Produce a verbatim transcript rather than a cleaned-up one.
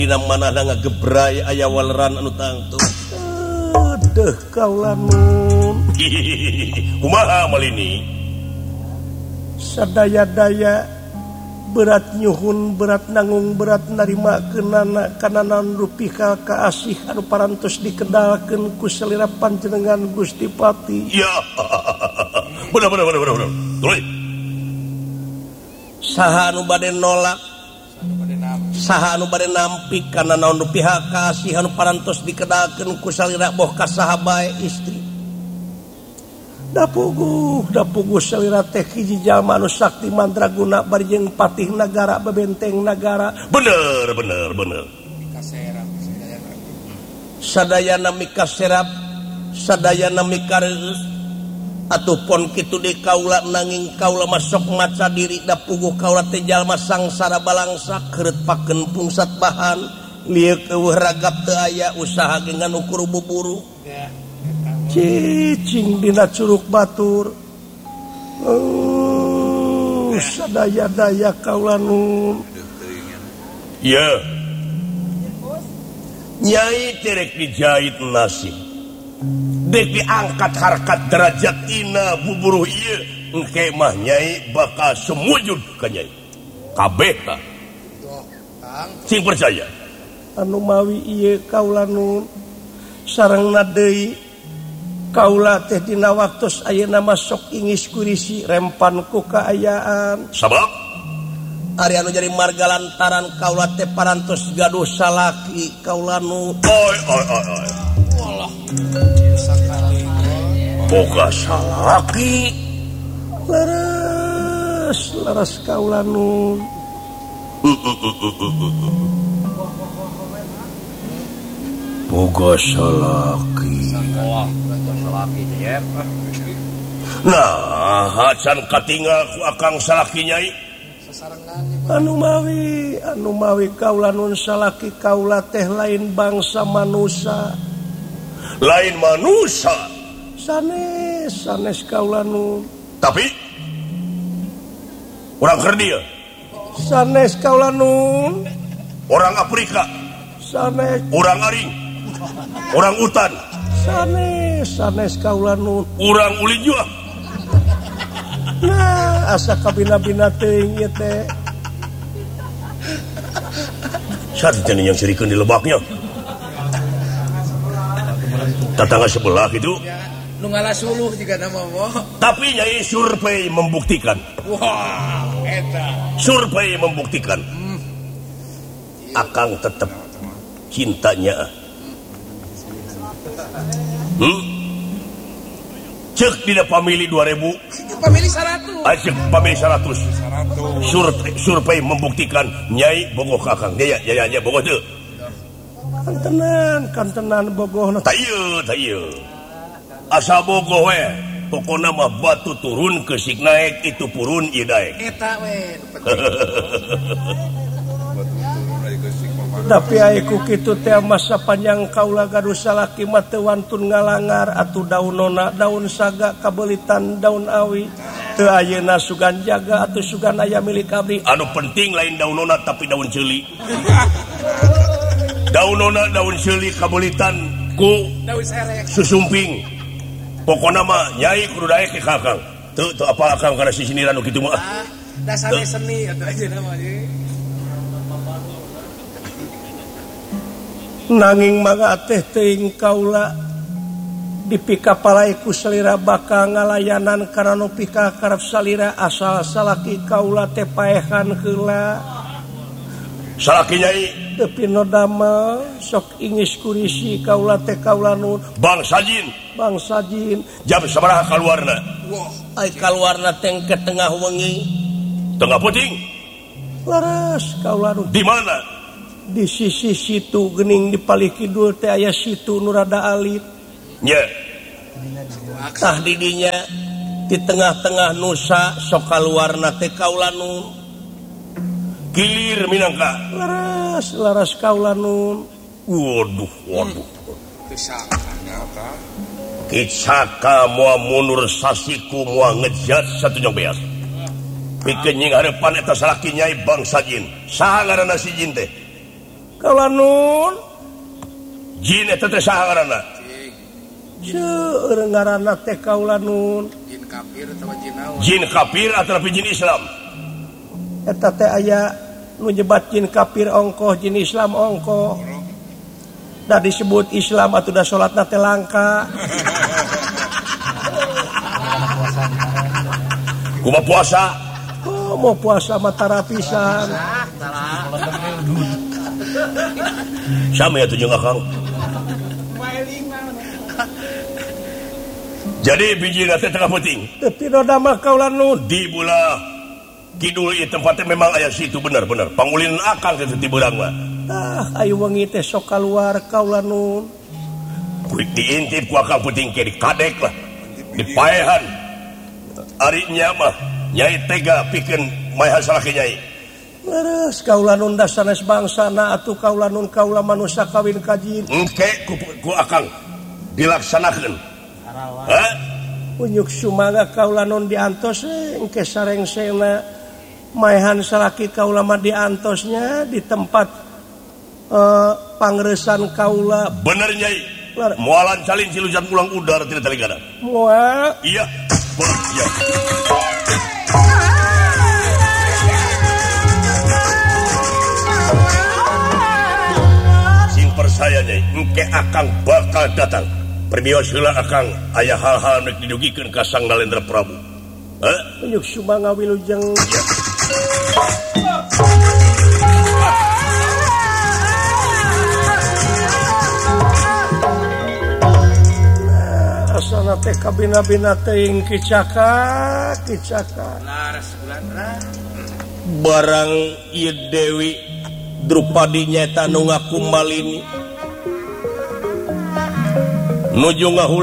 dina mana ngagebray aya waleran anu tangtu. Deh kaulamun. Kumaha malini? Sadaya-daya berat nyuhun, berat nanggung, berat narima kenana kana naon rupika kaasih anu parantos dikedalkeun ku salira panjenengan Gusti Pati. Ya. Bener bener bener bener. Tuluy. Saha anu bade nolak? Saha anu bade nampi kana naon nu pihak kasih anu parantos dikedalkeun ku salira boh ka saha bae istri. Da puguh, da puguh salira teh hiji jalma anu sakti mandraguna bari jeung patih nagara bebenteng nagara. Bener bener bener. Sadayana mikaserap, sadayana mikareus. Atupun kitu di kaula nanging kaula masok maca diri da puguh kaula teh jalma sangsara balangsa keureut pakeun pungsat bahan lieu eueuh ragap teu aya usaha ge nganu buru-buru cicing dina curug batur. Oh, sadaya-daya kaula nun. Ya. Nyai terek dijahit nasib. Dek diangkat harkat derajat ina buburuh ieu engke mah nyai bakal semujud ka nyai kabeh tah sing percaya anu mawi ieu kaula nun sarengna deui kaula teh dina waktos ayeuna masok ingis kurisi rempan ku kaayaan sabab ari anu jadi marga lantaran kaula teh parantos gaduh salaki kaula nun oi oi oi oi walah boga salaki laras laras kaula nun boga salaki nah hacan katinggal ku akang salaki nyai anu mawi anu mawi kaula nun salaki kaula teh lain bangsa manusia lain manusia sanes sanes kaula nun tapi orang kerdia sanes kaula nun orang Afrika sanes orang aring orang hutan sanes sanes kaula nun orang uli jua nah asa kabina-bina teuing ieu teh satu cenah yang serikeun di lebaknya tetangga sebelah gitu nu ngalasuluh juga nama wah. Tapi nyai survei membuktikan. Wah, eta. Survei membuktikan. Hmm. Akang tetap cintanya. Hmm? Cek dina pamili dua ribu. Pamili seratus. Ah, cek pamili seratus. Survei, survei membuktikan nyai bogoh ka akang. Ya ya ya bogoh teu. Kantenan, kantenan bogohna. Ta ieu, ta ieu. Asa bogoh we pokona mah batu turun keusik naik itu purun ieu daek eta we tapi aya ku kitu teh masa panjang kaula gaduh salaki mah teu wantun ngalangar atuh daunona daun saga kabeulitan daun awi teu ayeuna sugan jaga atuh sugan aya milik abdi anu penting lain daunona tapi daun ceuli daunona daun ceuli kabeulitan ku daun serek susumping. Pokona mah nyai kudu daek ke kakang. Teu teu apa akang kana sisiniran nu kitu mah. Ah, dasarna seni atuh aja nama ye. Nanging mangga teh teuing kaula dipikapalai ku salira bakal ngalayanan kana nu pika karep salira asal salaki kaula teh paehan heula. Salaki nyai Tepi no damel sok ingis kurisi kaula teh kaula nun Bang Sajin Bang Sajin jam sabaraha kaluarna wah ai kaluarna teh ke tengah wengi tengah puting laras kaula nun di mana di sisi situ geuning di paling kidul teh aya situ nu rada alit nya tah di dinya di tengah-tengah nusa sok kaluarna teh kaula nun gilir minangka laras laras kaula nun waduh waduh kicaka moal mundur sasiku moal ngejat satu jong beas pikeun nying hareupan eta salaki nyai Bang Sajin saha ngaranna si jin teh Kaulanun jin eta teh saha ngaranna seueur ngaranna teh kaulanun Jin kafir atau jin naon? jin kafir atau jin Islam eta teh aya nu nyebat jin kafir ongkoh jin Islam ongkoh da disebut Islam atuh da salatna teh langka kumaha puasa oh mau puasa mah tara pisan sami atuh jeung akang jadi bijina teh tengah penting tapi roda mah kaulanun di bulah kidul ieu tempatnya memang aya situ bener-bener pangulin akang teh ti beurang mah ah ayo wengi teh sok kaluar kaulanun kuit diintip ku akang penting ke di kadek lah di paehan ari nya mah nyai tega pikeun maehan salaki nyai leres kaulanun da sanes bangsana atuh kaulanun kaula manusia kawin kajin engke ku, ku akang dilaksanakeun ha unyuk sumaga kaulanun diantos engke sarengsena maehan salaki kaula mah diantosnya di tempat uh, pangresan kaula bener nyai moalan calin cilujan ulang udara tidak teligana moal iya boleh iya sing persaya nyai engke akang bakal datang permios heula akang aya hal-hal nu didugikeun ka Sang Nalendra Prabu ha unyuk sumaga wilujeng iya asana teh kabina-bina teuing kicaka kicaka Laras bulan ra. barang ieu Dewi Drupadi nyaeta nu ngakumbalini nuju ngahula